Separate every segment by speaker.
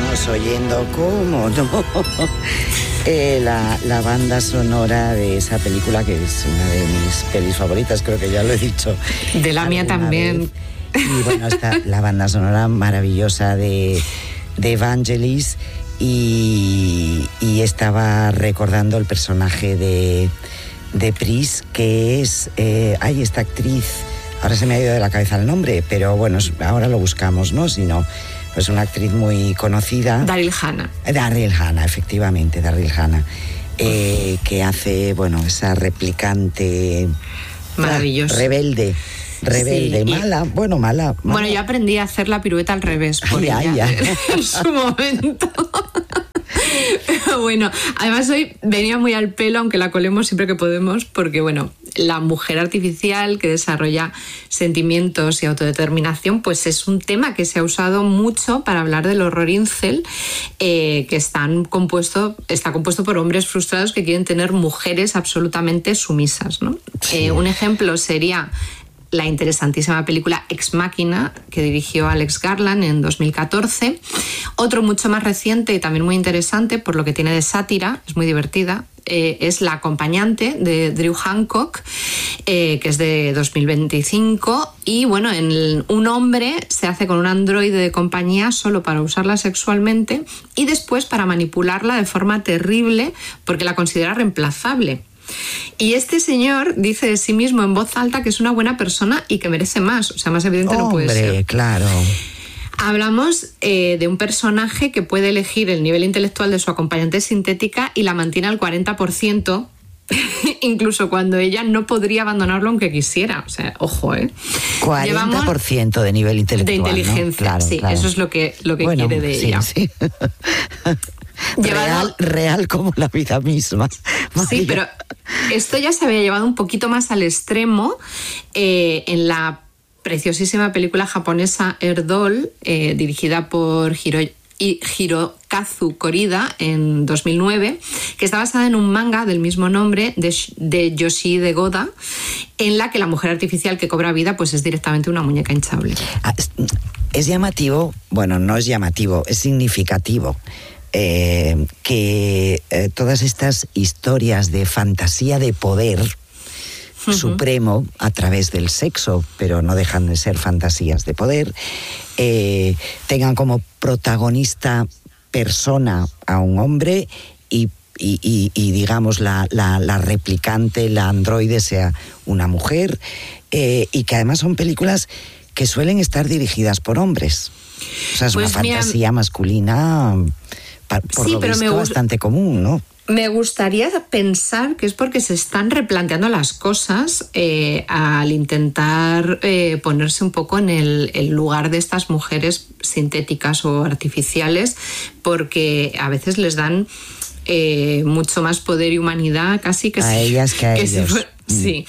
Speaker 1: Estamos oyendo, ¿cómo no? La banda sonora de esa película, que es una de mis pelis favoritas, creo que ya lo he dicho.
Speaker 2: De la mía también.
Speaker 1: Vez. Y bueno, está la banda sonora maravillosa de Vangelis, y estaba recordando el personaje de Pris, que es... esta actriz, ahora se me ha ido de la cabeza el nombre, pero bueno, ahora lo buscamos, ¿no? Si no... Es una actriz muy conocida.
Speaker 2: Daryl Hannah.
Speaker 1: Daryl Hannah, efectivamente, Daryl Hannah. Que hace, bueno, esa replicante...
Speaker 2: Maravillosa.
Speaker 1: Rebelde, sí, mala. Bueno,
Speaker 2: yo aprendí a hacer la pirueta al revés por ella. En su momento. Pero bueno, además hoy venía muy al pelo, aunque la colemos siempre que podemos, porque bueno, la mujer artificial que desarrolla sentimientos y autodeterminación, pues es un tema que se ha usado mucho para hablar del horror incel, que está compuesto por hombres frustrados que quieren tener mujeres absolutamente sumisas, ¿no? Sí. Un ejemplo sería la interesantísima película Ex Machina, que dirigió Alex Garland en 2014. Otro mucho más reciente y también muy interesante, por lo que tiene de sátira, es muy divertida, es La acompañante, de Drew Hancock, que es de 2025. Y bueno, un hombre se hace con un androide de compañía solo para usarla sexualmente y después para manipularla de forma terrible porque la considera reemplazable. Y este señor dice de sí mismo en voz alta que es una buena persona y que merece más. O sea, más evidente no puede ser.
Speaker 1: Claro.
Speaker 2: Hablamos de un personaje que puede elegir el nivel intelectual de su acompañante sintética y la mantiene al 40%, incluso cuando ella no podría abandonarlo aunque quisiera. O sea, ojo,
Speaker 1: 40% de nivel intelectual,
Speaker 2: de inteligencia, ¿no? Claro,
Speaker 1: sí,
Speaker 2: claro. Eso es lo que quiere de ella.
Speaker 1: Sí. Real como la vida misma. María.
Speaker 2: Sí, pero esto ya se había llevado un poquito más al extremo en la preciosísima película japonesa Erdol, dirigida por Hirokazu Korida en 2009, que está basada en un manga del mismo nombre de Yoshihide Goda, en la que la mujer artificial que cobra vida pues es directamente una muñeca hinchable.
Speaker 1: Es llamativo, bueno, no es llamativo, es significativo. Que todas estas historias de fantasía de poder supremo a través del sexo, pero no dejan de ser fantasías de poder, tengan como protagonista persona a un hombre y digamos la replicante, la androide sea una mujer, y que además son películas que suelen estar dirigidas por hombres. O sea, es una fantasía masculina... Por lo visto, bastante común, ¿no?
Speaker 2: Me gustaría pensar que es porque se están replanteando las cosas al intentar ponerse un poco en el lugar de estas mujeres sintéticas o artificiales, porque a veces les dan mucho más poder y humanidad casi que
Speaker 1: a ellas que a ellos.
Speaker 2: Sí.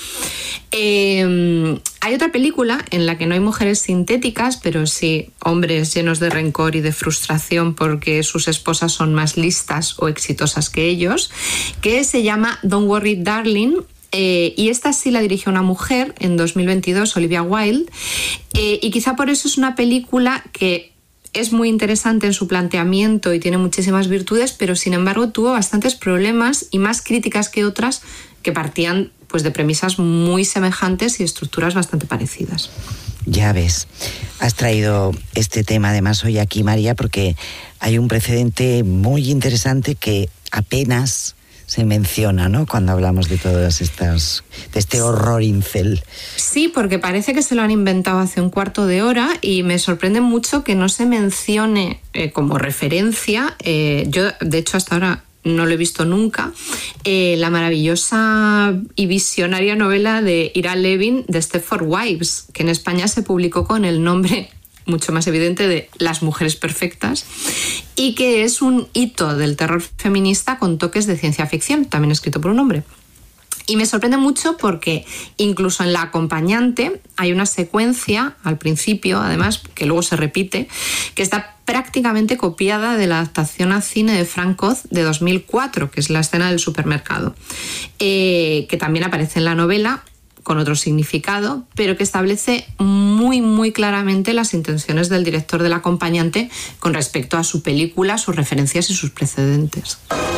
Speaker 2: Hay otra película en la que no hay mujeres sintéticas, pero sí hombres llenos de rencor y de frustración porque sus esposas son más listas o exitosas que ellos, que se llama Don't Worry Darling. Y esta sí la dirigió una mujer en 2022, Olivia Wilde, y quizá por eso es una película que es muy interesante en su planteamiento y tiene muchísimas virtudes, pero sin embargo tuvo bastantes problemas y más críticas que otras que partían pues de premisas muy semejantes y estructuras bastante parecidas.
Speaker 1: Ya ves, has traído este tema además hoy aquí, María, porque hay un precedente muy interesante que apenas se menciona, ¿no?, cuando hablamos de todas estas, de este horror incel.
Speaker 2: Sí, porque parece que se lo han inventado hace un cuarto de hora y me sorprende mucho que no se mencione como referencia. Yo, de hecho, hasta ahora no lo he visto nunca, la maravillosa y visionaria novela de Ira Levin, The Stepford Wives, que en España se publicó con el nombre mucho más evidente de Las mujeres perfectas, y que es un hito del terror feminista con toques de ciencia ficción, también escrito por un hombre. Y me sorprende mucho porque incluso en La acompañante hay una secuencia al principio, además, que luego se repite, que está prácticamente copiada de la adaptación a cine de Frank Oz de 2004, que es la escena del supermercado, que también aparece en la novela. con otro significado, pero que establece muy, muy claramente las intenciones del director del acompañante con respecto a su película, sus referencias y sus precedentes.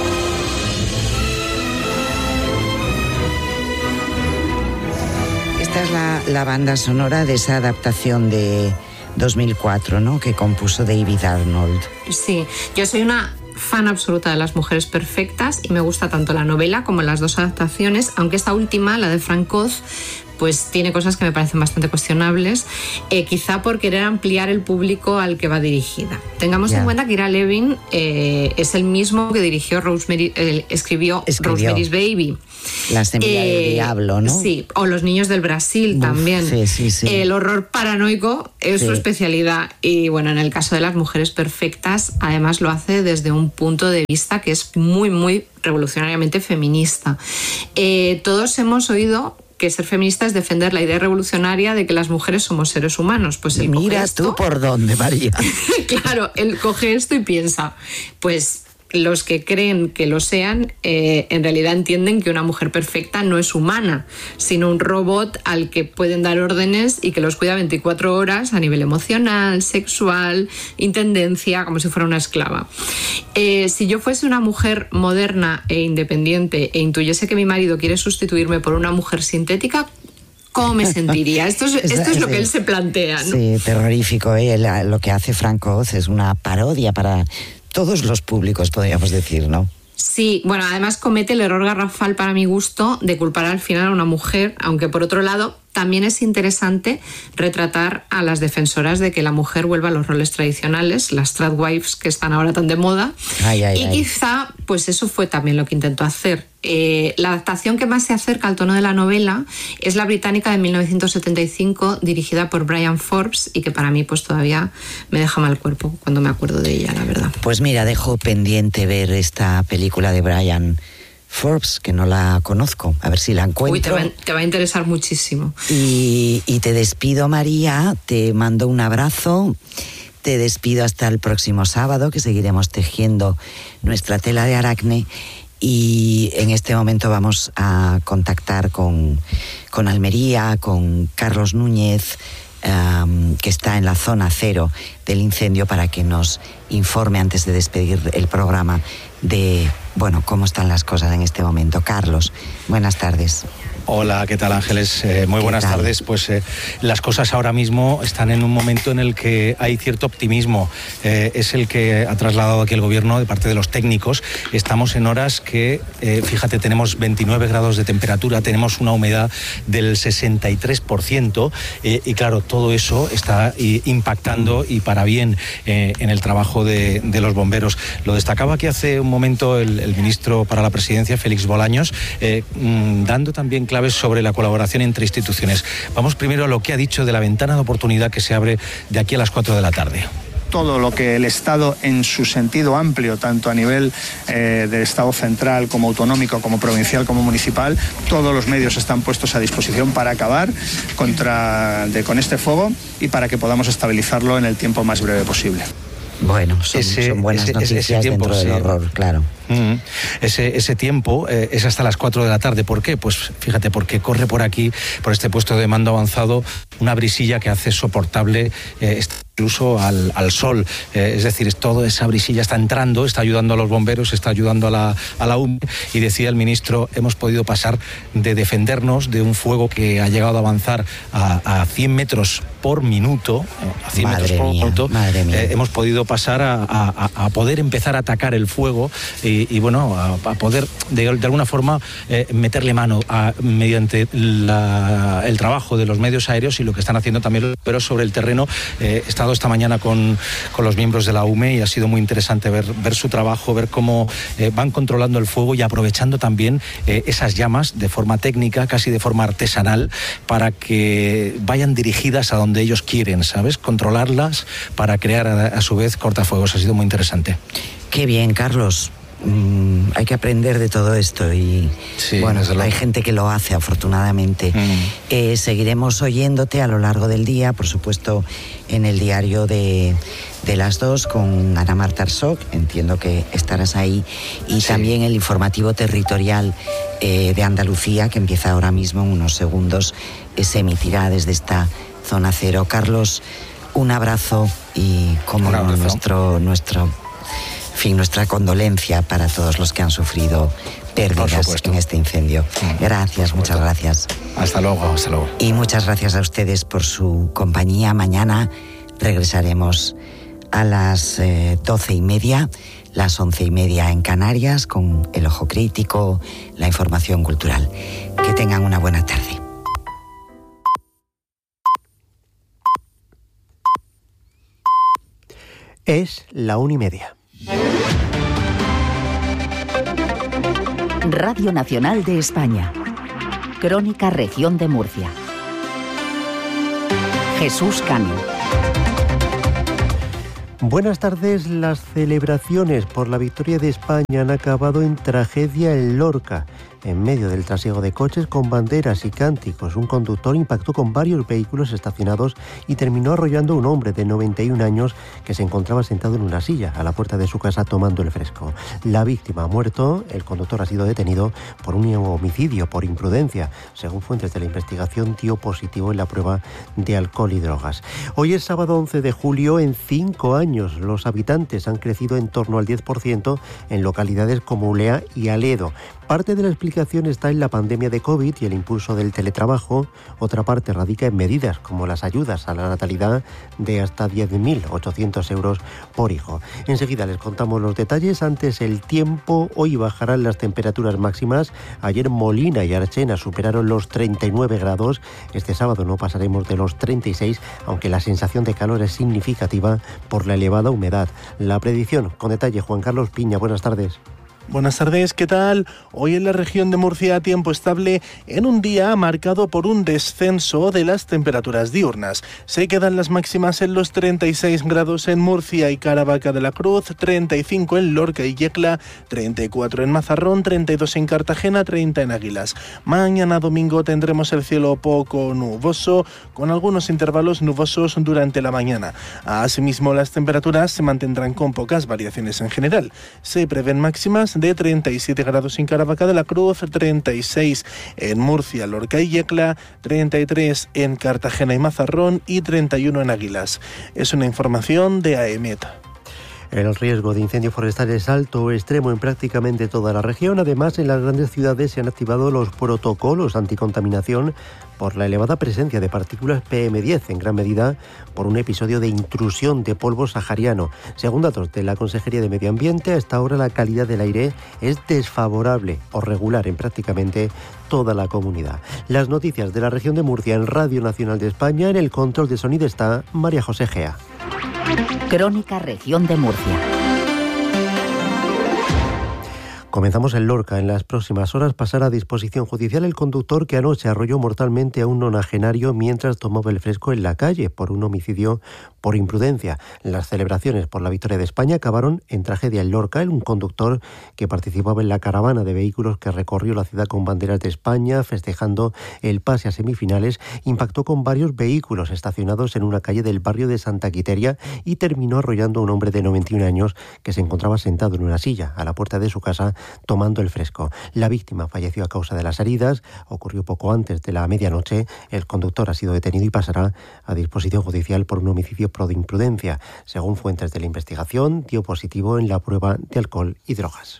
Speaker 1: Esta es la banda sonora de esa adaptación de 2004, ¿no?, que compuso David Arnold.
Speaker 2: Sí, yo soy una fan absoluta de Las mujeres perfectas y me gusta tanto la novela como las dos adaptaciones, aunque esta última, la de Frank Oz, pues tiene cosas que me parecen bastante cuestionables, quizá por querer ampliar el público al que va dirigida. Tengamos en cuenta que Ira Levin es el mismo que dirigió escribió Rosemary's Baby.
Speaker 1: La semilla del diablo, ¿no?
Speaker 2: Sí, o Los niños del Brasil también.
Speaker 1: Sí.
Speaker 2: El horror paranoico es su especialidad. Y bueno, en el caso de Las mujeres perfectas, además lo hace desde un punto de vista que es muy, muy revolucionariamente feminista. Todos hemos oído que ser feminista es defender la idea revolucionaria de que las mujeres somos seres humanos. Pues él
Speaker 1: mira
Speaker 2: coge
Speaker 1: tú por dónde, María.
Speaker 2: Claro, él coge esto y piensa, pues los que creen que lo sean, en realidad entienden que una mujer perfecta no es humana, sino un robot al que pueden dar órdenes y que los cuida 24 horas a nivel emocional, sexual, intendencia, como si fuera una esclava. Si yo fuese una mujer moderna e independiente e intuyese que mi marido quiere sustituirme por una mujer sintética, ¿cómo me sentiría? Esto es lo que él se plantea, ¿no?
Speaker 1: Sí, terrorífico. Lo que hace Frank Oz es una parodia para todos los públicos, podríamos decir, ¿no?
Speaker 2: Sí, bueno, además comete el error garrafal para mi gusto de culpar al final a una mujer, aunque por otro lado también es interesante retratar a las defensoras de que la mujer vuelva a los roles tradicionales, las tradwives que están ahora tan de moda. Quizá pues eso fue también lo que intentó hacer. La adaptación que más se acerca al tono de la novela es la británica de 1975, dirigida por Brian Forbes, y que para mí pues todavía me deja mal cuerpo cuando me acuerdo de ella, la verdad.
Speaker 1: Pues mira, dejo pendiente ver esta película de Brian Forbes, que no la conozco, a ver si la encuentro.
Speaker 2: Uy, te va a interesar muchísimo.
Speaker 1: Y te despido, María, te mando un abrazo, te despido hasta el próximo sábado, que seguiremos tejiendo nuestra tela de aracne, y en este momento vamos a contactar con Almería, con Carlos Núñez, que está en la zona cero del incendio, para que nos informe antes de despedir el programa de, bueno, cómo están las cosas en este momento. Carlos, buenas tardes.
Speaker 3: Hola, ¿qué tal, Ángeles? Muy buenas tardes. Pues las cosas ahora mismo están en un momento en el que hay cierto optimismo. Es el que ha trasladado aquí el gobierno de parte de los técnicos. Estamos en horas que, fíjate, tenemos 29 grados de temperatura, tenemos una humedad del 63%, y claro, todo eso está impactando y para bien en el trabajo de los bomberos. Lo destacaba aquí hace un momento el ministro para la Presidencia, Félix Bolaños, dando también claves sobre la colaboración entre instituciones. Vamos primero a lo que ha dicho de la ventana de oportunidad que se abre de aquí a las 4 de la tarde.
Speaker 4: Todo lo que el Estado, en su sentido amplio, tanto a nivel del Estado central como autonómico, como provincial, como municipal, todos los medios están puestos a disposición para acabar con este fuego y para que podamos estabilizarlo en el tiempo más breve posible.
Speaker 1: Bueno, son buenas noticias tiempo, dentro del horror, claro.
Speaker 3: Ese tiempo es hasta las 4 de la tarde. ¿Por qué? Pues fíjate, porque corre por aquí, por este puesto de mando avanzado, una brisilla que hace soportable incluso al sol. Es decir, toda esa brisilla está entrando, está ayudando a los bomberos, está ayudando a la UME. Y decía el ministro, hemos podido pasar de defendernos de un fuego que ha llegado a avanzar a 100 metros por minuto,
Speaker 1: Madre mía.
Speaker 3: Hemos podido pasar a poder empezar a atacar el fuego y bueno, a poder de alguna forma meterle mano mediante el trabajo de los medios aéreos y lo que están haciendo también los bomberos sobre el terreno. He estado esta mañana con los miembros de la UME y ha sido muy interesante ver su trabajo, ver cómo van controlando el fuego y aprovechando también esas llamas de forma técnica, casi de forma artesanal, para que vayan dirigidas a donde ellos quieren, ¿sabes? Controlarlas para crear a su vez cortafuegos. Ha sido muy interesante.
Speaker 1: Qué bien, Carlos. Hay que aprender de todo esto y
Speaker 3: sí,
Speaker 1: bueno, hay gente que lo hace, afortunadamente. Seguiremos oyéndote a lo largo del día, por supuesto en el diario de de las 2 con Ana Marta Arsoc, entiendo que estarás ahí, y también el informativo territorial de Andalucía, que empieza ahora mismo en unos segundos, se emitirá desde esta zona cero. Carlos, un abrazo y como nuestra condolencia para todos los que han sufrido pérdidas en este incendio. Gracias, muchas gracias.
Speaker 3: Hasta luego.
Speaker 1: Y muchas gracias a ustedes por su compañía. Mañana regresaremos a las 12:30, las 11:30 en Canarias, con El Ojo Crítico, la información cultural. Que tengan una buena tarde.
Speaker 5: Es la 1:30.
Speaker 6: Radio Nacional de España. Crónica Región de Murcia. Jesús Cano.
Speaker 5: Buenas tardes. Las celebraciones por la victoria de España han acabado en tragedia en Lorca. En medio del trasiego de coches con banderas y cánticos, un conductor impactó con varios vehículos estacionados y terminó arrollando a un hombre de 91 años que se encontraba sentado en una silla a la puerta de su casa tomando el fresco. La víctima ha muerto, el conductor ha sido detenido por un homicidio por imprudencia. Según fuentes de la investigación, dio positivo en la prueba de alcohol y drogas. Hoy es sábado 11 de julio. En 5 años los habitantes han crecido en torno al 10% en localidades como Ulea y Aledo. Parte de la explicación está en la pandemia de COVID y el impulso del teletrabajo. Otra parte radica en medidas como las ayudas a la natalidad de hasta 10.800 euros por hijo. Enseguida les contamos los detalles. Antes, el tiempo. Hoy bajarán las temperaturas máximas. Ayer Molina y Archena superaron los 39 grados. Este sábado no pasaremos de los 36, aunque la sensación de calor es significativa por la elevada humedad. La predicción, con detalle, Juan Carlos Piña. Buenas tardes.
Speaker 7: Buenas tardes, ¿qué tal? Hoy en la región de Murcia, tiempo estable en un día marcado por un descenso de las temperaturas diurnas. Se quedan las máximas en los 36 grados en Murcia y Caravaca de la Cruz, 35 en Lorca y Yecla, 34 en Mazarrón, 32 en Cartagena, 30 en Águilas. Mañana domingo tendremos el cielo poco nuboso, con algunos intervalos nubosos durante la mañana. Asimismo, las temperaturas se mantendrán con pocas variaciones en general. Se prevén máximas de 37 grados en Caravaca de la Cruz, 36 en Murcia, Lorca y Yecla, 33 en Cartagena y Mazarrón y 31 en Águilas. Es una información de AEMET.
Speaker 5: El riesgo de incendio forestal es alto o extremo en prácticamente toda la región. Además, en las grandes ciudades se han activado los protocolos anticontaminación por la elevada presencia de partículas PM10, en gran medida por un episodio de intrusión de polvo sahariano. Según datos de la Consejería de Medio Ambiente, a esta hora la calidad del aire es desfavorable o regular en prácticamente toda la comunidad. Las noticias de la región de Murcia en Radio Nacional de España. En el control de sonido está María José Gea.
Speaker 6: Crónica Región de Murcia.
Speaker 5: Comenzamos en Lorca. En las próximas horas pasará a disposición judicial el conductor que anoche arrolló mortalmente a un nonagenario mientras tomaba el fresco en la calle por un homicidio por imprudencia. Las celebraciones por la victoria de España acabaron en tragedia en Lorca. Un conductor que participaba en la caravana de vehículos que recorrió la ciudad con banderas de España festejando el pase a semifinales impactó con varios vehículos estacionados en una calle del barrio de Santa Quiteria y terminó arrollando a un hombre de 91 años que se encontraba sentado en una silla a la puerta de su casa tomando el fresco. La víctima falleció a causa de las heridas. Ocurrió poco antes de la medianoche. El conductor ha sido detenido y pasará a disposición judicial por un homicidio por imprudencia. Según fuentes de la investigación, dio positivo en la prueba de alcohol y drogas.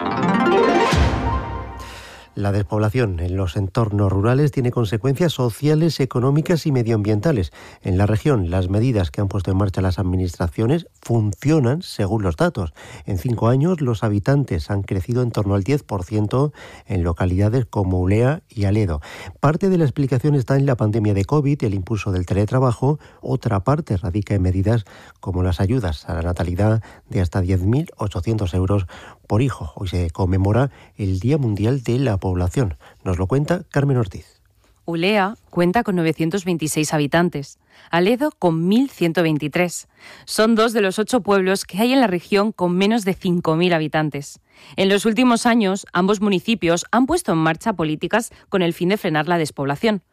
Speaker 5: La despoblación en los entornos rurales tiene consecuencias sociales, económicas y medioambientales. En la región, las medidas que han puesto en marcha las administraciones funcionan según los datos. En 5 años, los habitantes han crecido en torno al 10% en localidades como Ulea y Aledo. Parte de la explicación está en la pandemia de COVID y el impulso del teletrabajo. Otra parte radica en medidas como las ayudas a la natalidad de hasta 10.800 euros por hijo. Hoy se conmemora el Día Mundial de la Población. Nos lo cuenta Carmen Ortiz.
Speaker 8: Ulea cuenta con 926 habitantes, Aledo con 1.123. Son 2 de los 8 pueblos que hay en la región con menos de 5.000 habitantes. En los últimos años, ambos municipios han puesto en marcha políticas con el fin de frenar la despoblación.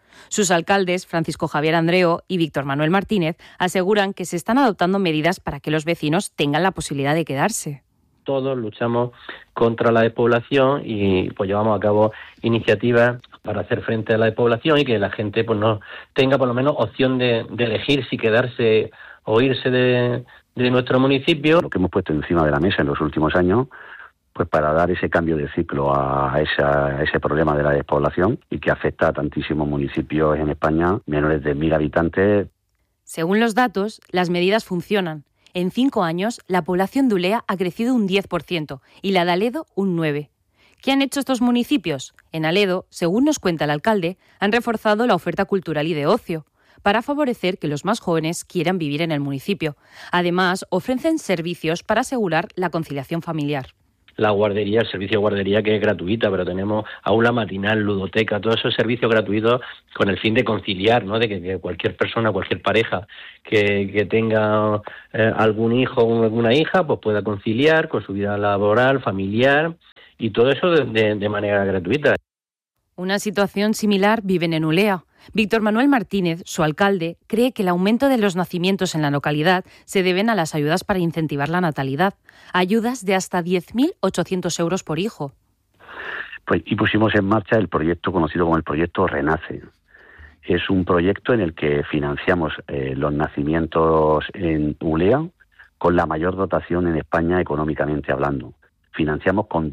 Speaker 8: Sus alcaldes, Francisco Javier Andreo y Víctor Manuel Martínez, aseguran que se están adoptando medidas para que los vecinos tengan la posibilidad de quedarse.
Speaker 9: Todos luchamos contra la despoblación y pues llevamos a cabo iniciativas para hacer frente a la despoblación y que la gente pues no tenga por lo menos opción de elegir si quedarse o irse de nuestro municipio.
Speaker 10: Lo que hemos puesto encima de la mesa en los últimos años, pues para dar ese cambio de ciclo a ese problema de la despoblación y que afecta a tantísimos municipios en España, menores de 1.000 habitantes.
Speaker 8: Según los datos, las medidas funcionan. En 5 años, la población de Ulea ha crecido un 10% y la de Aledo un 9%. ¿Qué han hecho estos municipios? En Aledo, según nos cuenta el alcalde, han reforzado la oferta cultural y de ocio para favorecer que los más jóvenes quieran vivir en el municipio. Además, ofrecen servicios para asegurar la conciliación familiar.
Speaker 9: La guardería, el servicio de guardería que es gratuita, pero tenemos aula matinal, ludoteca, todos esos servicios gratuitos con el fin de conciliar, ¿no? De que cualquier persona, cualquier pareja que tenga algún hijo o alguna hija, pues pueda conciliar con su vida laboral, familiar y todo eso de manera gratuita.
Speaker 8: Una situación similar viven en Ulea. Víctor Manuel Martínez, su alcalde, cree que el aumento de los nacimientos en la localidad se deben a las ayudas para incentivar la natalidad. Ayudas de hasta 10.800 euros por hijo.
Speaker 10: Pues, y pusimos en marcha el proyecto conocido como el proyecto Renace. Es un proyecto en el que financiamos los nacimientos en Ulea con la mayor dotación en España económicamente hablando. Financiamos con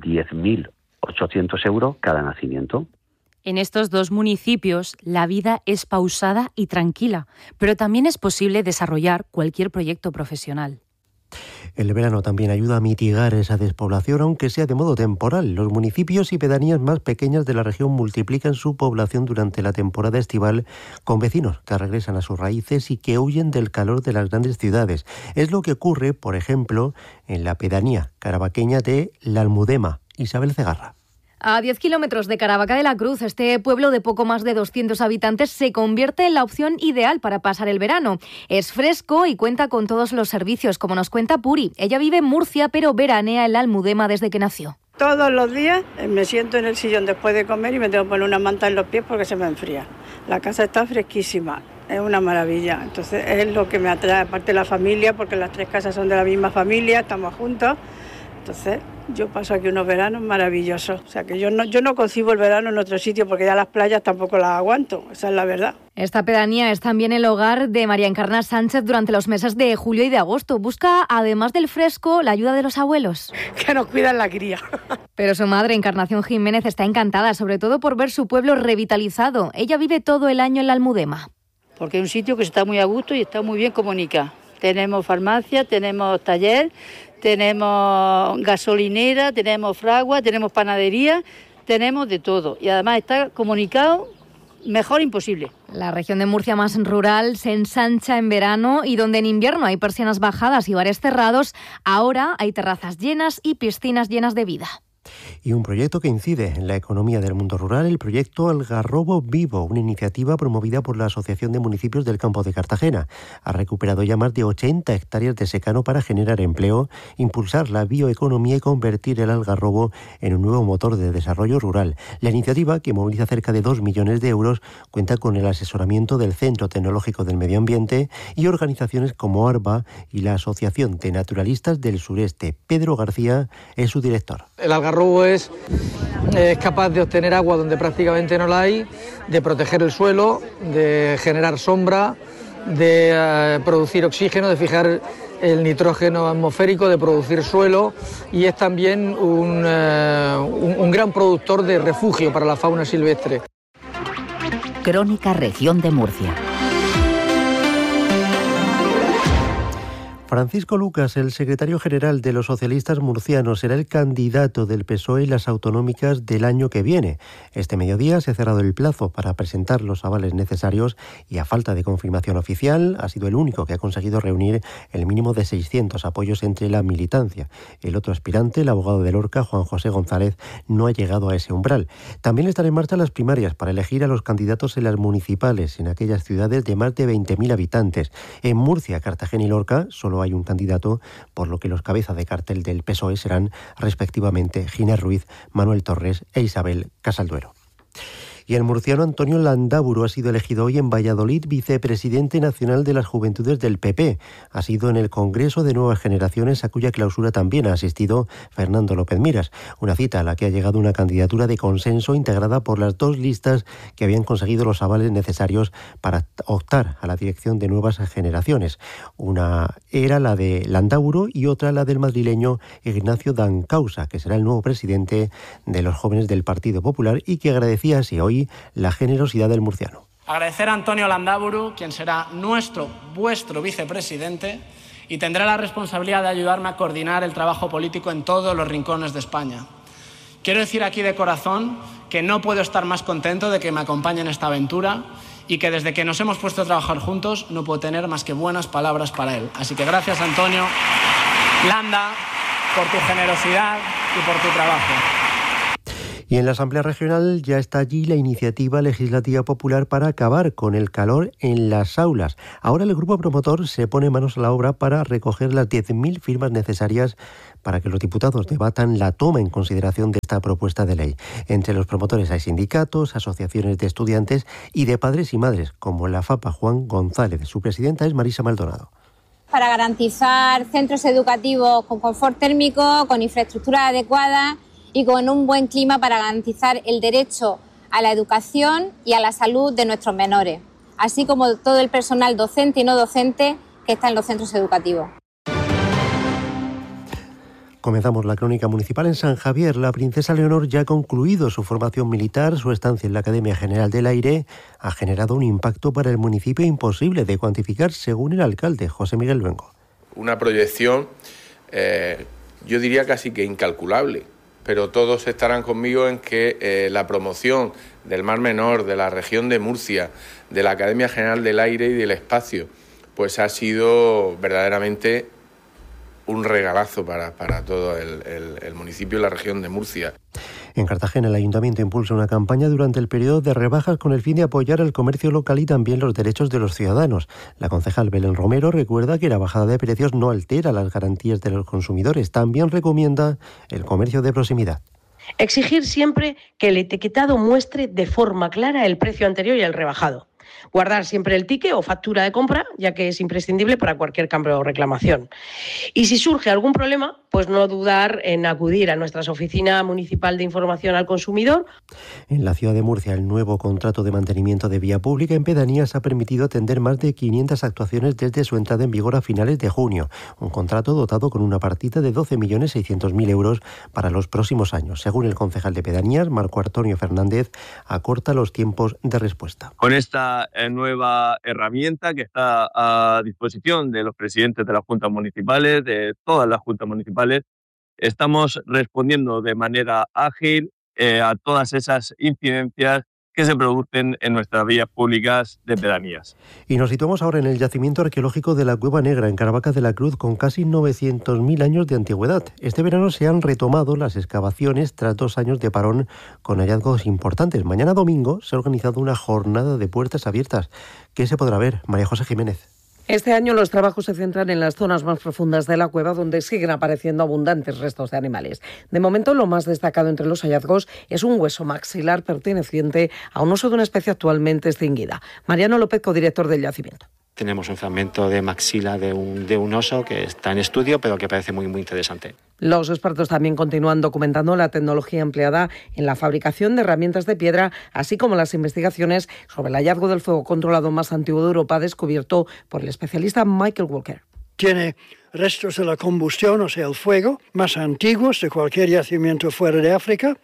Speaker 10: 10.800 euros cada nacimiento.
Speaker 8: En estos 2 municipios la vida es pausada y tranquila, pero también es posible desarrollar cualquier proyecto profesional.
Speaker 5: El verano también ayuda a mitigar esa despoblación, aunque sea de modo temporal. Los municipios y pedanías más pequeñas de la región multiplican su población durante la temporada estival con vecinos que regresan a sus raíces y que huyen del calor de las grandes ciudades. Es lo que ocurre, por ejemplo, en la pedanía carabaqueña de La Almudema. Isabel Cegarra.
Speaker 11: A 10 kilómetros de Caravaca de la Cruz, este pueblo de poco más de 200 habitantes se convierte en la opción ideal para pasar el verano. Es fresco y cuenta con todos los servicios, como nos cuenta Puri. Ella vive en Murcia, pero veranea en la Almudema desde que nació.
Speaker 12: Todos los días me siento en el sillón después de comer y me tengo que poner una manta en los pies porque se me enfría. La casa está fresquísima, es una maravilla. Entonces es lo que me atrae, aparte de la familia, porque las 3 casas son de la misma familia, estamos juntos. Entonces yo paso aquí unos veranos maravillosos. O sea que yo no concibo el verano en otro sitio porque ya las playas tampoco las aguanto. Esa es la verdad.
Speaker 11: Esta pedanía es también el hogar de María Encarna Sánchez durante los meses de julio y de agosto. Busca, además del fresco, la ayuda de los abuelos.
Speaker 12: Que nos cuidan la cría.
Speaker 11: Pero su madre, Encarnación Jiménez, está encantada, sobre todo por ver su pueblo revitalizado. Ella vive todo el año en la Almudema.
Speaker 13: Porque es un sitio que está muy a gusto y está muy bien comunicado. Tenemos farmacia, tenemos taller, tenemos gasolinera, tenemos fragua, tenemos panadería, tenemos de todo. Y además está comunicado mejor imposible.
Speaker 11: La región de Murcia más rural se ensancha en verano y donde en invierno hay persianas bajadas y bares cerrados, ahora hay terrazas llenas y piscinas llenas de vida.
Speaker 5: Y un proyecto que incide en la economía del mundo rural, el proyecto Algarrobo Vivo, una iniciativa promovida por la Asociación de Municipios del Campo de Cartagena. Ha recuperado ya más de 80 hectáreas de secano para generar empleo, impulsar la bioeconomía y convertir el algarrobo en un nuevo motor de desarrollo rural. La iniciativa, que moviliza cerca de 2 millones de euros, cuenta con el asesoramiento del Centro Tecnológico del Medio Ambiente y organizaciones como ARBA y la Asociación de Naturalistas del Sureste. Pedro García es su director.
Speaker 14: El algarrobo es capaz de obtener agua donde prácticamente no la hay, de proteger el suelo, de generar sombra, de producir oxígeno, de fijar el nitrógeno atmosférico, de producir suelo, y es también un gran productor de refugio para la fauna silvestre.
Speaker 6: Crónica Región de Murcia.
Speaker 5: Francisco Lucas, el secretario general de los socialistas murcianos, será el candidato del PSOE en las autonómicas del año que viene. Este mediodía se ha cerrado el plazo para presentar los avales necesarios y, a falta de confirmación oficial, ha sido el único que ha conseguido reunir el mínimo de 600 apoyos entre la militancia. El otro aspirante, el abogado de Lorca, Juan José González, no ha llegado a ese umbral. También están en marcha las primarias para elegir a los candidatos en las municipales en aquellas ciudades de más de 20.000 habitantes. En Murcia, Cartagena y Lorca solo hay un candidato, por lo que los cabezas de cartel del PSOE serán respectivamente Ginés Ruiz, Manuel Torres e Isabel Casalduero. Y el murciano Antonio Landaburu ha sido elegido hoy en Valladolid vicepresidente nacional de las Juventudes del PP. Ha sido en el Congreso de Nuevas Generaciones, a cuya clausura también ha asistido Fernando López Miras. Una cita a la que ha llegado una candidatura de consenso integrada por las dos listas que habían conseguido los avales necesarios para optar a la dirección de Nuevas Generaciones. Una era la de Landaburu y otra la del madrileño Ignacio Dancausa, que será el nuevo presidente de los jóvenes del Partido Popular y que agradecía así hoy la generosidad del murciano.
Speaker 15: Agradecer a Antonio Landaburu, quien será vuestro vicepresidente y tendrá la responsabilidad de ayudarme a coordinar el trabajo político en todos los rincones de España. Quiero decir aquí de corazón que no puedo estar más contento de que me acompañe en esta aventura y que desde que nos hemos puesto a trabajar juntos no puedo tener más que buenas palabras para él. Así que gracias, Antonio Landa, por tu generosidad y por tu trabajo.
Speaker 5: Y en la Asamblea Regional ya está allí la iniciativa legislativa popular para acabar con el calor en las aulas. Ahora el grupo promotor se pone manos a la obra para recoger las 10.000 firmas necesarias para que los diputados debatan la toma en consideración de esta propuesta de ley. Entre los promotores hay sindicatos, asociaciones de estudiantes y de padres y madres, como la FAPA Juan González. Su presidenta es Marisa Maldonado.
Speaker 16: Para garantizar centros educativos con confort térmico, con infraestructura adecuada y con un buen clima para garantizar el derecho a la educación y a la salud de nuestros menores, así como todo el personal docente y no docente que está en los centros educativos.
Speaker 5: Comenzamos la crónica municipal en San Javier. La princesa Leonor ya ha concluido su formación militar. Su estancia en la Academia General del Aire ha generado un impacto para el municipio imposible de cuantificar, según el alcalde, José Miguel Luengo.
Speaker 17: Una proyección, yo diría casi que incalculable, pero todos estarán conmigo en que la promoción del Mar Menor, de la región de Murcia, de la Academia General del Aire y del Espacio, pues ha sido verdaderamente un regalazo para todo el municipio y la región de Murcia.
Speaker 5: En Cartagena, el Ayuntamiento impulsa una campaña durante el periodo de rebajas con el fin de apoyar el comercio local y también los derechos de los ciudadanos. La concejal Belén Romero recuerda que la bajada de precios no altera las garantías de los consumidores. También recomienda el comercio de proximidad.
Speaker 18: Exigir siempre que el etiquetado muestre de forma clara el precio anterior y el rebajado. Guardar siempre el ticket o factura de compra, ya que es imprescindible para cualquier cambio o reclamación. Y si surge algún problema, pues no dudar en acudir a nuestra oficina municipal de información al consumidor.
Speaker 5: En la ciudad de Murcia, el nuevo contrato de mantenimiento de vía pública en pedanías ha permitido atender más de 500 actuaciones desde su entrada en vigor a finales de junio. Un contrato dotado con una partida de 12.600.000 euros para los próximos años. Según el concejal de pedanías, Marco Antonio Fernández, acorta los tiempos de respuesta.
Speaker 19: Con esta nueva herramienta que está a disposición de los presidentes de las juntas municipales, de todas las juntas municipales, estamos respondiendo de manera ágil a todas esas incidencias que se producen en nuestras vías públicas de pedanías.
Speaker 5: Y nos situamos ahora en el yacimiento arqueológico de la Cueva Negra, en Caravaca de la Cruz, con casi 900.000 años de antigüedad. Este verano se han retomado las excavaciones tras 2 años de parón con hallazgos importantes. Mañana domingo se ha organizado una jornada de puertas abiertas. ¿Qué se podrá ver? María José Jiménez.
Speaker 20: Este año los trabajos se centran en las zonas más profundas de la cueva, donde siguen apareciendo abundantes restos de animales. De momento, lo más destacado entre los hallazgos es un hueso maxilar perteneciente a un oso de una especie actualmente extinguida. Mariano López, codirector del yacimiento.
Speaker 21: Tenemos un fragmento de maxila de un oso que está en estudio, pero que parece muy interesante.
Speaker 20: Los expertos también continúan documentando la tecnología empleada en la fabricación de herramientas de piedra, así como las investigaciones sobre el hallazgo del fuego controlado más antiguo de Europa, descubierto por el especialista Michael Walker.
Speaker 22: Tiene restos de la combustión, o sea, el fuego, más antiguos de cualquier yacimiento fuera de África,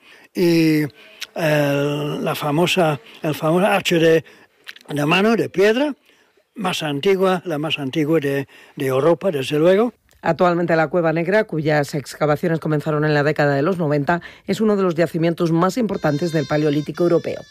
Speaker 22: y el famoso hacha de mano de piedra, la más antigua de Europa, desde luego.
Speaker 20: Actualmente la Cueva Negra, cuyas excavaciones comenzaron en la década de los 90, es uno de los yacimientos más importantes del Paleolítico europeo.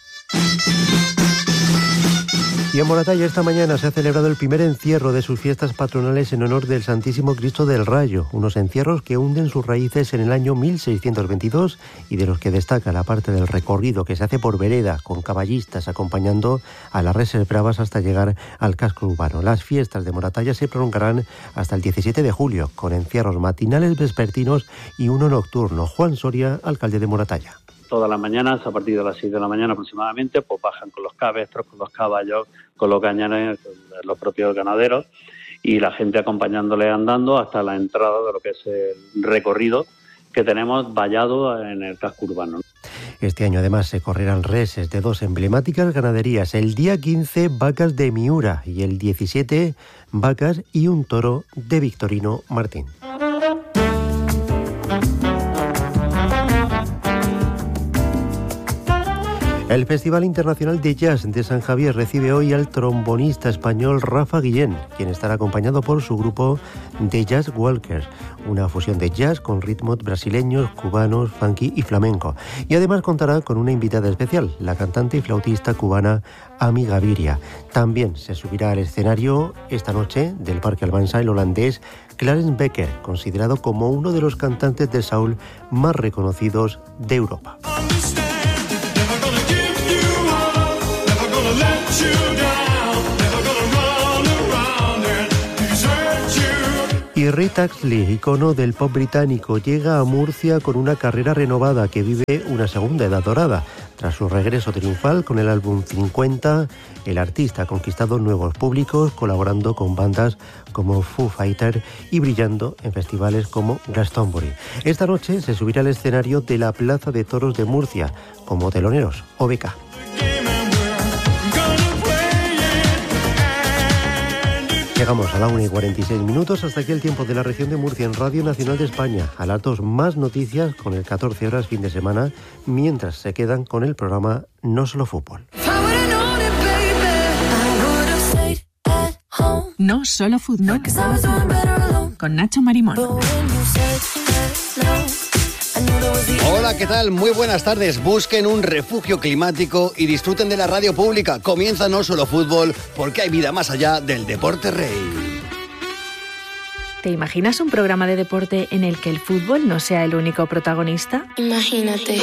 Speaker 5: Y en Moratalla esta mañana se ha celebrado el primer encierro de sus fiestas patronales en honor del Santísimo Cristo del Rayo, unos encierros que hunden sus raíces en el año 1622 y de los que destaca la parte del recorrido que se hace por vereda con caballistas acompañando a las reses bravas hasta llegar al casco urbano. Las fiestas de Moratalla se prolongarán hasta el 17 de julio con encierros matinales, vespertinos y uno nocturno. Juan Soria, alcalde de Moratalla.
Speaker 2: todas las mañanas, a partir de las 6 de la mañana aproximadamente, pues bajan con los cabestros, con los caballos, con los cañones, con los propios ganaderos, y la gente acompañándole andando hasta la entrada de lo que es el recorrido que tenemos vallado en el casco urbano.
Speaker 5: Este año además se correrán reses de 2 emblemáticas ganaderías. El día 15, vacas de Miura, y el 17, vacas y un toro de Victorino Martín. El Festival Internacional de Jazz de San Javier recibe hoy al trombonista español Rafa Guillén, quien estará acompañado por su grupo The Jazz Walkers, una fusión de jazz con ritmos brasileños, cubanos, funky y flamenco. Y además contará con una invitada especial, la cantante y flautista cubana Ami Gaviria. También se subirá al escenario esta noche del Parque Almansa el holandés Clarence Becker, considerado como uno de los cantantes de soul más reconocidos de Europa. Y Ray Taxley, icono del pop británico, llega a Murcia con una carrera renovada que vive una segunda edad dorada. Tras su regreso triunfal con el álbum 50, el artista ha conquistado nuevos públicos, colaborando con bandas como Foo Fighters y brillando en festivales como Glastonbury. Esta noche se subirá al escenario de la Plaza de Toros de Murcia, como teloneros OBK. Llegamos a la 1:46. Hasta aquí el tiempo de la región de Murcia en Radio Nacional de España. A las 2 más noticias con el 14 horas fin de semana, mientras se quedan con el programa No Solo Fútbol.
Speaker 4: No Solo Fútbol. Con Nacho Marimón.
Speaker 23: Hola, ¿qué tal? Muy buenas tardes. Busquen un refugio climático y disfruten de la radio pública. Comienza No Solo Fútbol, porque hay vida más allá del deporte rey.
Speaker 24: ¿Te imaginas un programa de deporte en el que el fútbol no sea el único protagonista?
Speaker 25: Imagínate.